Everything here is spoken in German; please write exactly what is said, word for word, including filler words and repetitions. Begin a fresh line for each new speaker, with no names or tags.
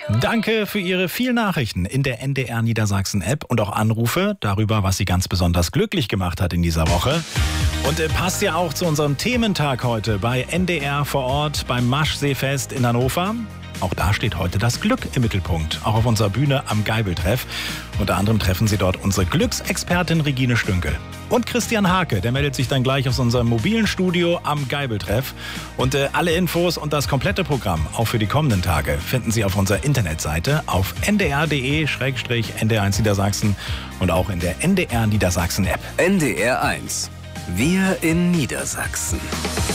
Danke für Ihre vielen Nachrichten in der N D R Niedersachsen App und auch Anrufe darüber, was Sie ganz besonders glücklich gemacht hat in dieser Woche. Und äh, passt ja auch zu unserem Thementag heute bei N D R vor Ort beim Maschseefest in Hannover. Auch da steht heute das Glück im Mittelpunkt, auch auf unserer Bühne am Geibeltreff. Unter anderem treffen Sie dort unsere Glücksexpertin Regine Stünkel. Und Christian Hake, der meldet sich dann gleich aus unserem mobilen Studio am Geibeltreff. Und äh, alle Infos und das komplette Programm, auch für die kommenden Tage, finden Sie auf unserer Internetseite auf n d r punkt d e slash n d r eins Niedersachsen und auch in der N D R Niedersachsen App.
N D R eins. Wir in Niedersachsen.